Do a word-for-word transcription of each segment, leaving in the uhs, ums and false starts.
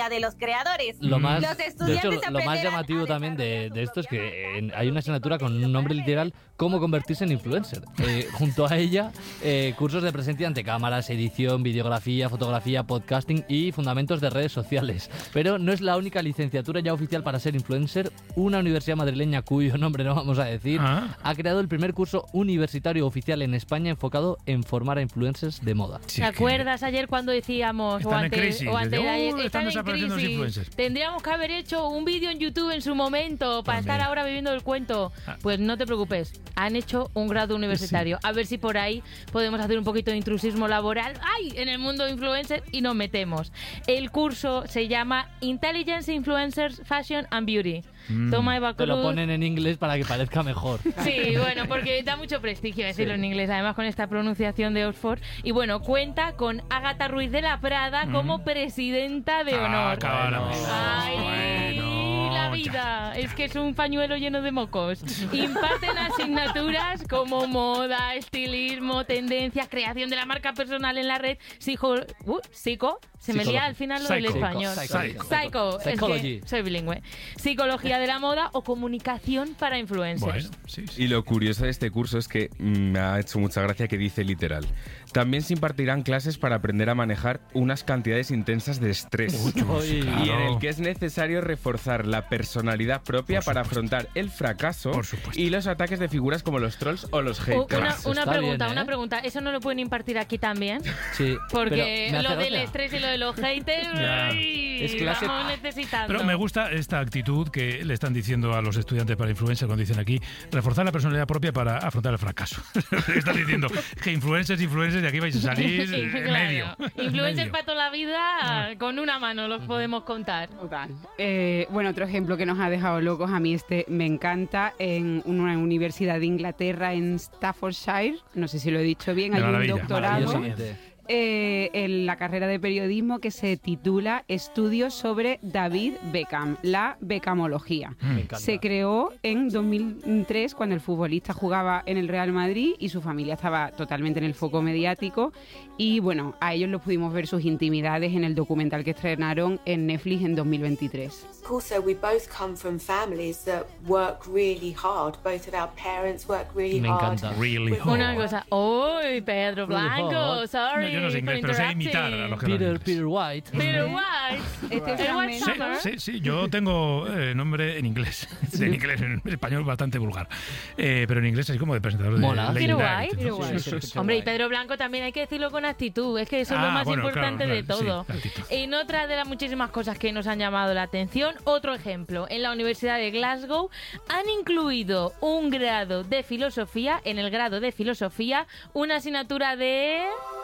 vida de los creadores. Lo más, los estudiantes de hecho, lo más llamativo también de, de esto es que en, hay una asignatura con un nombre literal, cómo convertirse en influencer. Eh, junto a ella, eh, cursos de presencia ante cámaras, edición, videografía, fotografía, podcasting y fundamentos de redes sociales. Pero no es la única licenciatura ya oficial para ser influencer. Una universidad madrileña, cuyo nombre no vamos a decir, ¿Ah? ha creado el primer curso universitario oficial en España enfocado en formar a influencers de moda. ¿Te acuerdas ayer cuando decíamos Están o en antes, crisis, o antes desde, de ayer, uh, están están en desapareciendo los crisis? influencers. Tendríamos que haber hecho un vídeo en YouTube en su momento para También. estar ahora viviendo el cuento. Ah. Pues no te preocupes, han hecho un grado universitario. Sí. A ver si por ahí podemos hacer un poquito de intrusismo laboral ¡ay! En el mundo influencer y nos metemos. El curso se llama Intelligence Influencers Fashion and Beauty. Mm. Toma Eva Te lo Cruz. ponen en inglés para que parezca mejor. Sí, bueno, porque da mucho prestigio decirlo Sí. en inglés, además con esta pronunciación de Oxford. Y bueno, cuenta con Ágata Ruiz de la Prada Mm. como presidenta de honor. Ah, acabáramos. ¡Ay, Bueno, la ya. vida! Es que es un pañuelo lleno de mocos. Imparten asignaturas como moda, estilismo, tendencias, creación de la marca personal en la red, psico... Uh, psico se me lía al final lo del Psycho. español. Psycho. Psycho. Es que Psychology. soy bilingüe. Psicología de la moda o comunicación para influencers. Bueno, sí, sí. Y lo curioso de este curso es que mm, me ha hecho mucha gracia que dice literal: también se impartirán clases para aprender a manejar unas cantidades intensas de estrés. Uy. Y en el que es necesario reforzar la personalidad propia Por para supuesto. afrontar el fracaso Por supuesto. y los ataques de figuras como los trolls o los U- haters. Una, Eso una está pregunta, bien, ¿eh? una pregunta. ¿Eso no lo pueden impartir aquí también? Sí, Porque pero me lo hace del gracia. estrés y lo de los haters, Ya. ay, Es clase- vamos necesitando. Pero me gusta esta actitud que le están diciendo a los estudiantes para influencers cuando dicen aquí, reforzar la personalidad propia para afrontar el fracaso. Están diciendo que influencers, influencers, de aquí vais a salir Sí, en claro. medio. Influencers Medio. para toda la vida, con una mano los podemos contar. Total. Eh, bueno, otro ejemplo que nos ha dejado locos, a mí este me encanta, en una universidad de Inglaterra, en Staffordshire, no sé si lo he dicho bien, De hay un maravilla, doctorado Maravillosamente. eh, en la carrera de periodismo que se titula Estudios sobre David Beckham, la Beckhamología. Mm. Me encanta. Se creó en dos mil tres cuando el futbolista jugaba en el Real Madrid y su familia estaba totalmente en el foco mediático, y bueno, a ellos los pudimos ver sus intimidades en el documental que estrenaron en Netflix en dos mil veintitrés. Also, we both come from families that work really hard. Both of our parents work really Me hard. encanta. Really With- hard. Una cosa. ¡Uy, Pedro Blanco! hot. Sorry. No, yo no sé inglés, for pero sé interrupting. imitar a los que hablan Peter, inglés. Peter White. Peter White. Este El White fragmento- Sí, Summer. sí, sí, yo tengo eh, nombre en inglés. En inglés, en español bastante vulgar. Eh, pero en inglés así como de presentador de Mola. Late Peter Night, White. ¿no? Peter Sí, White. sí, sí. Hombre, y Pedro Blanco también hay que decirlo con actitud. Es que eso es lo Ah, más bueno, importante claro, de claro, todo. sí, la actitud. En otra de las muchísimas cosas que nos han llamado la atención, otro ejemplo. En la Universidad de Glasgow han incluido un grado de filosofía, en el grado de filosofía, una asignatura de...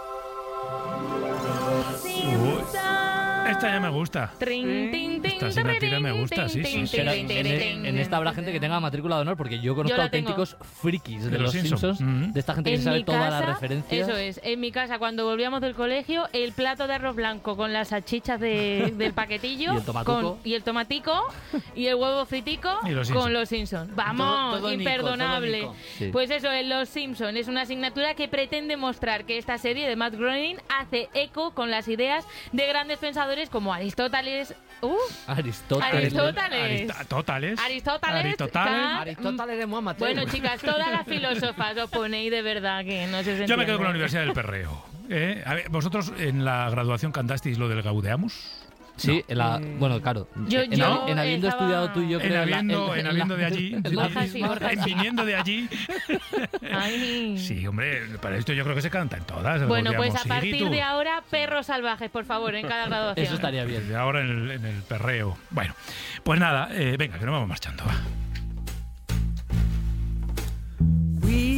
Esta ya me gusta. Trin, tin, tin, Esta asignatura me gusta, sí, sí, sí. Pero tin, tin, en, tin, en esta habrá gente que tenga matrícula de honor, porque yo conozco Yo la tengo. auténticos frikis de, De los los Simpsons. Simpsons, Mm. de esta gente que En se sabe mi todas casa, las referencias. eso es, en mi casa cuando volvíamos del colegio, el plato de arroz blanco con las salchichas de- del paquetillo Y el tomatuco. con- y el tomatico y el huevo fritico Y los con Simpson. los Simpsons. Vamos, Todo- todo Nico, imperdonable. todo Nico. Sí. Pues eso, en Los Simpsons es una asignatura que pretende mostrar que esta serie de Matt Groening hace eco con las ideas de grandes pensadores como Aristóteles, uh, Aristóteles. Aristóteles. Aristóteles. Aristóteles, Aristóteles. Kant. Aristóteles de Muhammad. Bueno, chicas, todas las filósofas os ponéis de verdad que no se os Yo me quedo entiende. con la Universidad del Perreo. ¿eh? A ver, ¿vosotros en la graduación cantasteis lo del Gaudeamus? Sí, en la, bueno, claro. Yo- en, yo en habiendo estaba- estudiado tú y yo En creo habiendo, la- en habiendo la- de allí. en la Borja sí, misma- Borja En viniendo de allí. Ay. Sí, hombre, para esto yo creo que se canta en todas. Bueno, pues a Gaudeamus partir igitur. de ahora, perros salvajes, por favor, en cada graduación. Eso estaría bien. De ahora en el, en el perreo. Bueno, pues nada, eh, venga, que nos vamos marchando. Va.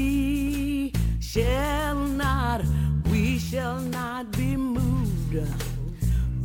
We shall not, we shall not be moved.